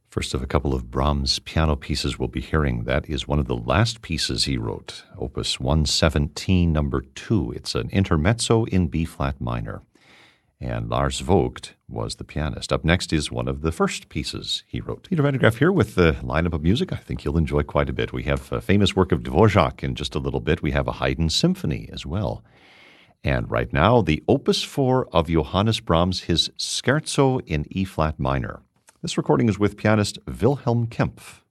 First of a couple of Brahms piano pieces we'll be hearing. That is one of the last pieces he wrote, Opus 117, number 2. It's an intermezzo in B-flat minor. And Lars Vogt was the pianist. Up next is one of the first pieces he wrote. Peter Van der Graaf here with the lineup of music I think you'll enjoy quite a bit. We have a famous work of Dvorak in just a little bit. We have a Haydn symphony as well. And right now, the Opus 4 of Johannes Brahms, his Scherzo in E-flat minor. This recording is with pianist Wilhelm Kempff.